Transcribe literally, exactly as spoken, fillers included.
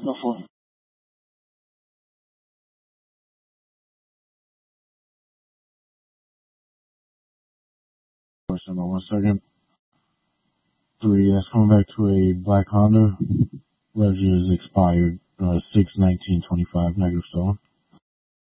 No phone. Question about one second. Three, that's coming back to a black Honda. Reg is expired, uh, six nineteen twenty-five, negative stolen.